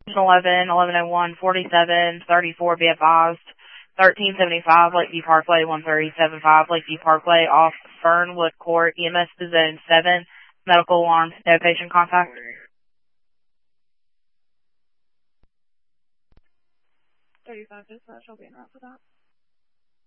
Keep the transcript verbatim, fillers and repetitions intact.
eleven, eleven oh one, forty-seven, thirty-four, be advised. thirteen seventy-five Lakeview Parkway, one three seven five Lakeview Parkway, off Fernwood Court, E M S to zone seven, medical alarms, no patient contact. thirty-five dispatch, I'll be in route for that.